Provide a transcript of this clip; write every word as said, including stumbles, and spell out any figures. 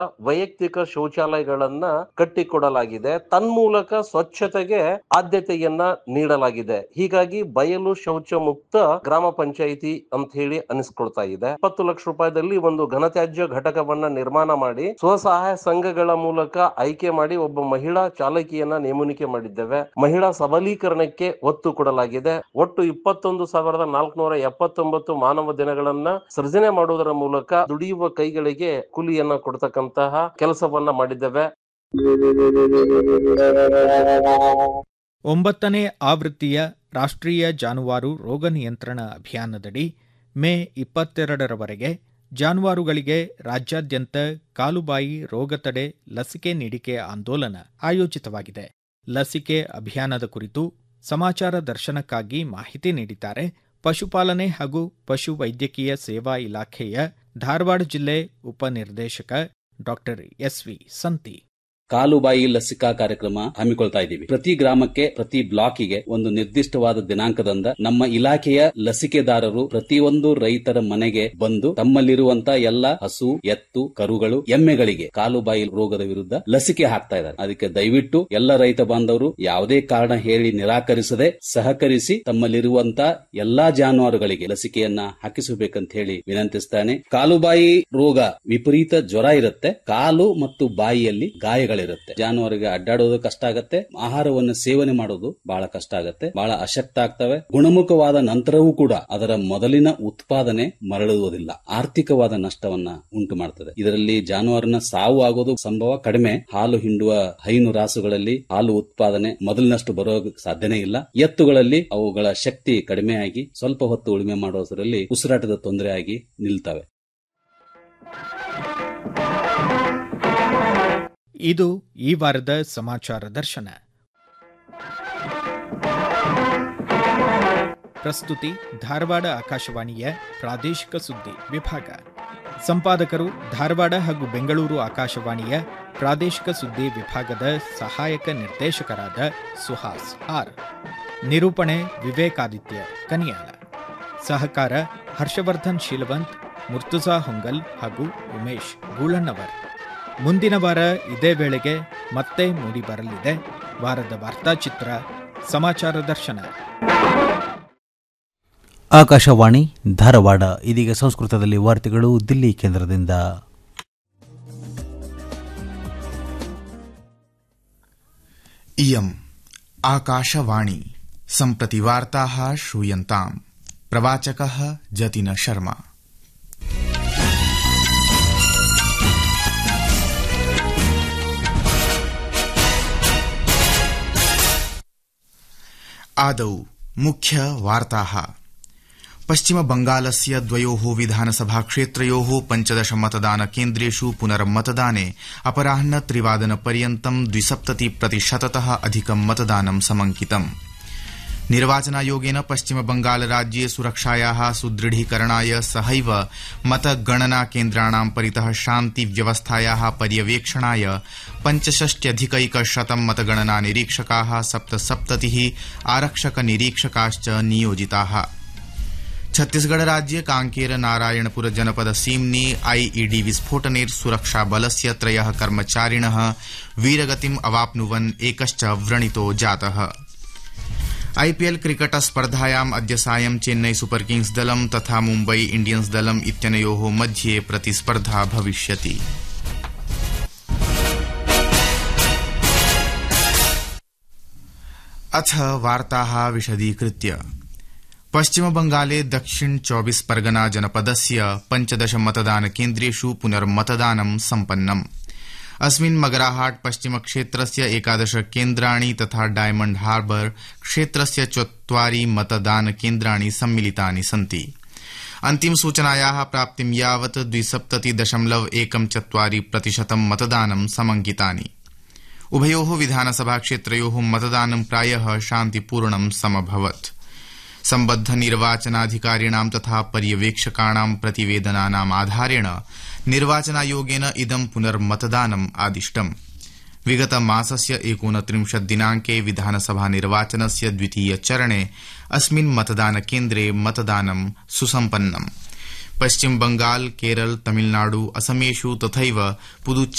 ವೈಯಕ್ತಿಕ ಶೌಚಾಲಯಗಳನ್ನ ಕಟ್ಟಿಕೊಡಲಾಗಿದೆ. ತನ್ಮೂಲಕ ಸ್ವಚ್ಛತೆಗೆ ಆದ್ಯತೆಯನ್ನ ನೀಡಲಾಗಿದೆ. ಹೀಗಾಗಿ ಬಯಲು ಶೌಚ ಮುಕ್ತ ಗ್ರಾಮ ಪಂಚಾಯಿತಿ ಅಂತ ಹೇಳಿ ಅನಿಸ್ಕೊಳ್ತಾ ಇದೆ. ಇಪ್ಪತ್ತು ಲಕ್ಷ ರೂಪಾಯಿದಲ್ಲಿ ಒಂದು ಘನತ್ಯಾಜ್ಯ ಘಟಕವನ್ನ ನಿರ್ಮಾಣ ಮಾಡಿ ಸ್ವಸಹಾಯ ಸಂಘಗಳ ಮೂಲಕ ಆಯ್ಕೆ ಮಾಡಿ ಒಬ್ಬ ಮಹಿಳಾ ಚಾಲಕಿಯನ್ನ ನೇಮಣಿಕೆ ಮಾಡಿದ್ದೇವೆ. ಮಹಿಳಾ ಸಬಲೀಕರಣಕ್ಕೆ ಒತ್ತು ಕೊಡಲಾಗಿದೆ. ಒಟ್ಟು ಇಪ್ಪತ್ತೊಂದು ಸಾವಿರದ ನಾಲ್ಕುನೂರ ಎಪ್ಪತ್ತೊಂಬತ್ತು ಮಾನವ ದಿನಗಳನ್ನ ಸೃಜನೆ ಮಾಡುವುದರ ಮೂಲಕ ದುಡಿಯುವ ಕೈಗಳಿಗೆ ಕೂಲಿಯನ್ನ ಕೊಡ್ತಕ್ಕಂತಹ ಕೆಲಸವನ್ನ ಮಾಡಿದ್ದೇವೆ. ಒಂಬತ್ತನೇ ಆವೃತ್ತಿಯ ರಾಷ್ಟ್ರೀಯ ಜಾನುವಾರು ರೋಗ ನಿಯಂತ್ರಣ ಅಭಿಯಾನದಡಿ ಮೇ ಇಪ್ಪತ್ತೆರಡರವರೆಗೆ ಜಾನುವಾರುಗಳಿಗೆ ರಾಜ್ಯಾದ್ಯಂತ ಕಾಲುಬಾಯಿ ರೋಗ ತಡೆ ಲಸಿಕೆ ನೀಡಿಕೆ ಆಂದೋಲನ ಆಯೋಜಿತವಾಗಿದೆ. ಲಸಿಕೆ ಅಭಿಯಾನದ ಕುರಿತು ಸಮಾಚಾರ ದರ್ಶನಕ್ಕಾಗಿ ಮಾಹಿತಿ ನೀಡಿದ್ದಾರೆ ಪಶುಪಾಲನೆ ಹಾಗೂ ಪಶು ವೈದ್ಯಕೀಯ ಸೇವಾ ಇಲಾಖೆಯ ಧಾರವಾಡ ಜಿಲ್ಲೆ ಉಪನಿರ್ದೇಶಕ ಡಾಕ್ಟರ್ ಎಸ್ ವಿ ಸಂತಿ. ಕಾಲುಬಾಯಿ ಲಸಿಕಾ ಕಾರ್ಯಕ್ರಮ ಹಮ್ಮಿಕೊಳ್ತಾ ಇದ್ದೀವಿ. ಪ್ರತಿ ಗ್ರಾಮಕ್ಕೆ ಪ್ರತಿ ಬ್ಲಾಕಿಗೆ ಒಂದು ನಿರ್ದಿಷ್ಟವಾದ ದಿನಾಂಕದಿಂದ ನಮ್ಮ ಇಲಾಖೆಯ ಲಸಿಕೆದಾರರು ಪ್ರತಿಯೊಂದು ರೈತರ ಮನೆಗೆ ಬಂದು ತಮ್ಮಲ್ಲಿರುವಂತಹ ಎಲ್ಲ ಹಸು, ಎತ್ತು, ಕರುಗಳು, ಎಮ್ಮೆಗಳಿಗೆ ಕಾಲುಬಾಯಿ ರೋಗದ ವಿರುದ್ಧ ಲಸಿಕೆ ಹಾಕ್ತಾ ಇದ್ದಾರೆ. ಅದಕ್ಕೆ ದಯವಿಟ್ಟು ಎಲ್ಲ ರೈತ ಬಾಂಧವರು ಯಾವುದೇ ಕಾರಣ ಹೇಳಿ ನಿರಾಕರಿಸದೆ ಸಹಕರಿಸಿ ತಮ್ಮಲ್ಲಿರುವಂತಹ ಎಲ್ಲಾ ಜಾನುವಾರುಗಳಿಗೆ ಲಸಿಕೆಯನ್ನ ಹಾಕಿಸಬೇಕಂತ ಹೇಳಿ ವಿನಂತಿಸ್ತಾನೆ. ಕಾಲುಬಾಯಿ ರೋಗ ವಿಪರೀತ ಜ್ವರ ಇರುತ್ತೆ. ಕಾಲು ಮತ್ತು ಬಾಯಿಯಲ್ಲಿ ಗಾಯಗಳು ಜಾನುವಾರಿಗೆ ಅಡ್ಡಾಡೋದು ಕಷ್ಟ ಆಗತ್ತೆ. ಆಹಾರವನ್ನು ಸೇವನೆ ಮಾಡೋದು ಬಹಳ ಕಷ್ಟ ಆಗತ್ತೆ. ಬಹಳ ಅಶಕ್ತ ಆಗ್ತವೆ. ಗುಣಮುಖವಾದ ನಂತರವೂ ಕೂಡ ಅದರ ಮೊದಲಿನ ಉತ್ಪಾದನೆ ಮರಳುವುದಿಲ್ಲ. ಆರ್ಥಿಕವಾದ ನಷ್ಟವನ್ನ ಉಂಟು ಮಾಡ್ತದೆ. ಇದರಲ್ಲಿ ಜಾನುವಾರಿನ ಸಾವು ಆಗೋದು ಸಂಭವ ಕಡಿಮೆ. ಹಾಲು ಹಿಂಡುವ ಹೈನು ರಾಸುಗಳಲ್ಲಿ ಹಾಲು ಉತ್ಪಾದನೆ ಮೊದಲಿನಷ್ಟು ಬರೋ ಸಾಧ್ಯನೇ ಇಲ್ಲ. ಎತ್ತುಗಳಲ್ಲಿ ಅವುಗಳ ಶಕ್ತಿ ಕಡಿಮೆಯಾಗಿ ಸ್ವಲ್ಪ ಹೊತ್ತು ಉಳುಮೆ ಮಾಡೋದರಲ್ಲಿ ಉಸಿರಾಟದ ತೊಂದರೆ ಆಗಿ ನಿಲ್ತವೆ. ಇದು ಈ ವಾರದ ಸಮಾಚಾರ ದರ್ಶನ. ಪ್ರಸ್ತುತಿ ಧಾರವಾಡ ಆಕಾಶವಾಣಿಯ ಪ್ರಾದೇಶಿಕ ಸುದ್ದಿ ವಿಭಾಗ. ಸಂಪಾದಕರು ಧಾರವಾಡ ಹಾಗೂ ಬೆಂಗಳೂರು ಆಕಾಶವಾಣಿಯ ಪ್ರಾದೇಶಿಕ ಸುದ್ದಿ ವಿಭಾಗದ ಸಹಾಯಕ ನಿರ್ದೇಶಕರಾದ ಸುಹಾಸ್ ಆರ್. ನಿರೂಪಣೆ ವಿವೇಕಾದಿತ್ಯ ಕನಿಯಾಲ. ಸಹಕಾರ ಹರ್ಷವರ್ಧನ್ ಶೀಲವಂತ್, ಮುರ್ತುಜಾ ಹೊಂಗಲ್ ಹಾಗೂ ಉಮೇಶ್ ಗೂಳಣ್ಣವರ್. ಮುಂದಿನ ವಾರ ಇದೇ ವೇಳೆಗೆ ಮತ್ತೆ ಮೂಡಿ ಬರಲಿದೆ ವಾರದ ವಾರ್ತಾಚಿತ್ರ ಸಮಾಚಾರ ದರ್ಶನ. ಆಕಾಶವಾಣಿ ಧಾರವಾಡ. ಇದೀಗ ಸಂಸ್ಕೃತದಲ್ಲಿ ವಾರ್ತೆಗಳು ದಿಲ್ಲಿ ಕೇಂದ್ರದಿಂದ. ಇಯಂ ಆಕಾಶವಾಣಿ ಸಂಪ್ರತಿ ವಾರ್ತಾಃ ಶ್ರೂಯಂತಾಂ. ಪ್ರವಾಚಕಃ ಜತಿನ ಶರ್ಮಾ. आदौ मुख्य वार्ताः. पश्चिम बंगालस्य द्वयोः विधानसभाक्षेत्रयोः पञ्चदश मतदानकेन्द्रेषु पुनर्मतदाने अपराह्न त्रिवादनपर्यन्तं द्विसप्तति प्रतिशततः अधिकं मतदानं समंकितम्. निर्वाचनायोगेन पश्चिम बंगाल राज्ये सुरक्षायाः सुदृढीकरणाय सहैव मतगणना केन्द्राणां परितः शान्ति व्यवस्थायाः पर्यवेक्षणाय पञ्चषष्ट्यधिकैकशतं मतगणना निरीक्षकाः सप्तसप्ततिः आरक्षक निरीक्षकाश्च नियोजिताः. छत्तीसगढ़ राज्ये कांकेर नारायणपुर जनपद सीम्नि आईईडी विस्फोटने सुरक्षाबलस्य त्रयः कर्मचारिणः वीरगतिम् अवाप्नुवन् एकश्च व्रणितो जातः. आईपीएल क्रिकेट स्पर्धायाम् अद्य सायं चेन्नई सुपर किंग्स दलं तथा मुम्बई इंडियन्स दलम् इत्यनयोः मध्ये प्रतिस्पर्धा भविष्यति. अथ वार्ताः विशदीकृत्य. पश्चिम बंगाले दक्षिण चौबीस परगना जनपदस्य पञ्चदश मतदानकेन्द्रेषु पुनर्मतदानं सम्पन्नम्. अस्मिन् मगराहाट पश्चिम क्षेत्रस्य एकादश केन्द्राणि तथा डायमण्ड हार्बर क्षेत्रस्य चत्वारि मतदान केन्द्राणि सम्मिलितानि सन्ति. अन्तिम सूचनायाः प्राप्तिं यावत् द्विसप्तति दशमलव एकं चत्वारि प्रतिशतं मतदानं समंकितानि. उभयोः विधानसभा क्षेत्रयोः मतदानं प्रायः शान्तिपूर्णं समभवत्. सम्बद्ध निर्वाचनाधिकारिणां तथा पर्यवेक्षकाणां प्रतिवेदनानाम् आधारेण निर्वाचनायोगेन इदं पुनर्मतदानम् आदिष्टम्. विगत मासस्य एकोनत्रिंशत् दिनाङ्के विधानसभा निर्वाचनस्य द्वितीय चरणे अस्मिन् मतदानकेन्द्रे मतदानं सुसम्पन्नम्. पश्चिम बंगाल, केरल, तमिलनाडु, असमेषु तथैव पुदुच्चेरी